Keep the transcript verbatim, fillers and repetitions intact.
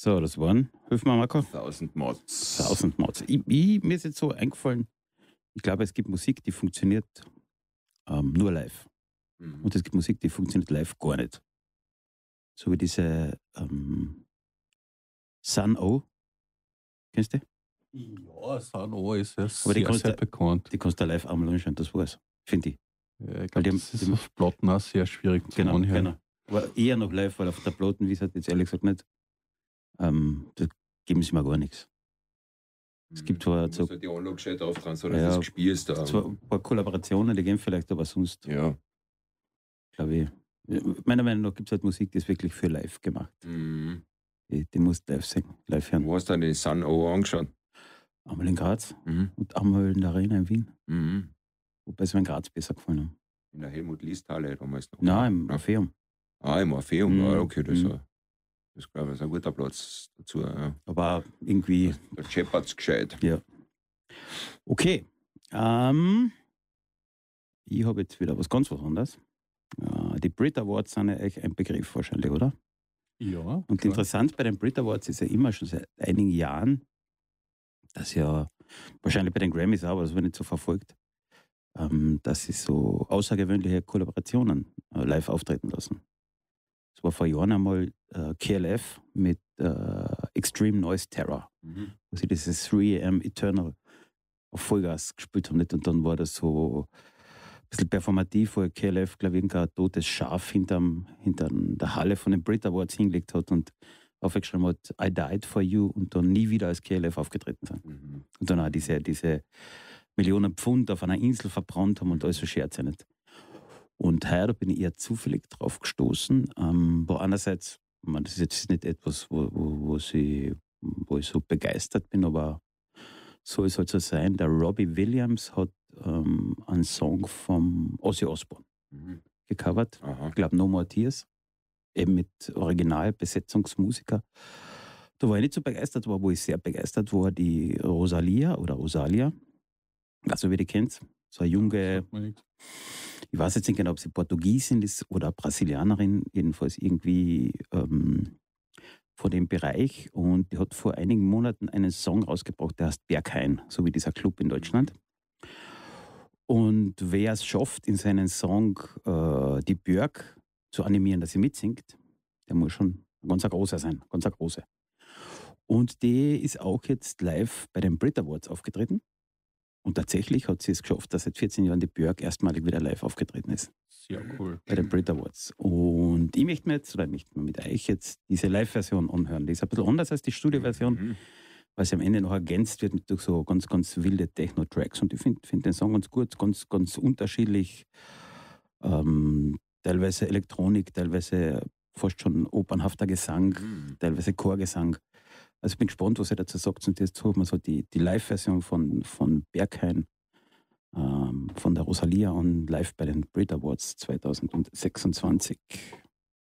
So, das waren, hilf mir Marco. Thousand Mods. Thousand Mods. Ich, ich, mir ist jetzt so eingefallen, ich glaube, es gibt Musik, die funktioniert ähm, nur live. Mhm. Und es gibt Musik, die funktioniert live gar nicht. So wie diese ähm, Sun O. Kennst du die? Ja, Sun O ist ja Aber sehr, die kannst sehr du- bekannt. Die kannst du live einmal anschauen, das war's. Finde ich. Ja, ich Weil glaube, die haben- das ist die- auf Platten auch sehr schwierig zu Genau, anhören. genau. Aber eher noch live, weil auf der Platten, wie gesagt, jetzt ehrlich gesagt nicht. Ähm, da geben sie mir gar nichts. Es gibt zwar Du so musst halt die Anlage gescheit drauf dran, so dass Ja, das gespielt ist. Da. zwar ein paar Kollaborationen, die gehen vielleicht, aber sonst, Ja. glaube ich, meiner Meinung nach gibt es halt Musik, die ist wirklich für live gemacht. Mhm. Die, die musst du live singen, live hören. Du hast dann den Sun O angeschaut. Einmal in Graz Mhm. und einmal in der Arena in Wien. Mhm. Wobei es mir in Graz besser gefallen hat. In der Helmut-Liest-Halle damals noch. Nein, im Ja. Orpheum. Ah, im Orpheum. Mhm. Ah, okay, das, Mhm. ist ein- das glaube ich, ist ein guter Platz dazu. Ja. Aber auch irgendwie, Da scheppert's gescheit. okay. Ähm, ich habe jetzt wieder was ganz was anderes. Äh, die Brit Awards sind ja euch ein Begriff wahrscheinlich, oder? Ja, Und klar. interessant bei den Brit Awards ist ja immer schon seit einigen Jahren, dass ja wahrscheinlich bei den Grammys auch, aber das wird nicht so verfolgt, ähm, dass sie so außergewöhnliche Kollaborationen äh, live auftreten lassen. Es war vor Jahren einmal äh, K L F mit äh, Extreme Noise Terror, Mhm. wo sie dieses three a m Eternal auf Vollgas gespielt haben. Nicht? Und dann war das so ein bisschen performativ, wo K L F, glaube ich, irgendein totes Schaf hinterm, hinter der Halle von den Brit Awards hingelegt hat und aufgeschrieben hat, I died for you, und dann nie wieder als K L F aufgetreten sind. Mhm. Und dann auch diese, diese Millionen Pfund auf einer Insel verbrannt haben und alles so Scherze nicht. Und heuer bin ich eher zufällig drauf gestoßen, ähm, wo einerseits, ich meine, das ist jetzt nicht etwas, wo, wo, wo, sie, wo ich so begeistert bin, aber soll es halt so sein, der Robbie Williams hat ähm, einen Song vom Ozzy Osbourne Mhm. gecovert. Aha. Ich glaube No More Tears, eben mit Originalbesetzungsmusiker. Da war ich nicht so begeistert, aber wo ich sehr begeistert war, die Rosalia oder Rosalia, also wie die kennt, so eine junge, Sagt mir nichts. ich weiß jetzt nicht genau, ob sie Portugiesin ist oder Brasilianerin, jedenfalls irgendwie ähm, von dem Bereich, und die hat vor einigen Monaten einen Song rausgebracht, der heißt Berghain, so wie dieser Club in Deutschland. Und wer es schafft, in seinen Song äh, die Björk zu animieren, dass sie mitsingt, der muss schon ein ganz großer sein, ganz große. Und die ist auch jetzt live bei den Brit Awards aufgetreten. Und tatsächlich hat sie es geschafft, dass seit vierzehn Jahren die Björk erstmalig wieder live aufgetreten ist Sehr cool. bei den Brit Awards. Und ich möchte mir jetzt, oder ich möchte mir mit euch jetzt diese Live-Version anhören. Die ist ein bisschen anders als die Studio-Version, Mhm. weil sie am Ende noch ergänzt wird mit durch so ganz, ganz wilde Techno-Tracks. Und ich finde find den Song ganz gut, ganz, ganz unterschiedlich. Ähm, teilweise Elektronik, teilweise fast schon opernhafter Gesang, Mhm. teilweise Chorgesang. Also ich bin gespannt, was er dazu sagt. Und jetzt haben wir so die, die Live-Version von, von Berghain, ähm, von der Rosalia, und live bei den Brit Awards zwanzig sechsundzwanzig.